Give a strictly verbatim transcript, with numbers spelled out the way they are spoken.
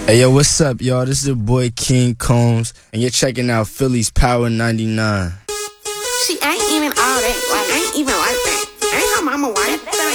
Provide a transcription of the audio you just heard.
Hey, yo, what's up, y'all? This is your boy King Combs, and you're checking out Philly's Power ninety-nine. She ain't even all that. Like, ain't even like that. Ain't her mama white.